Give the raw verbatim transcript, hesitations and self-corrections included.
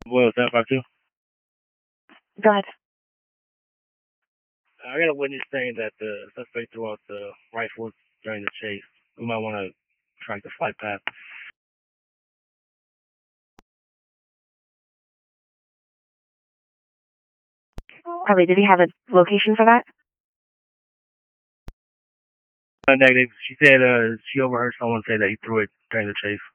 What was that about too? Go ahead. I got a witness saying that the suspect threw out the rifles during the chase. We might want to track the flight path. Harley, did he have a location for that? Uh, negative. She said uh, she overheard someone say that he threw it during the chase.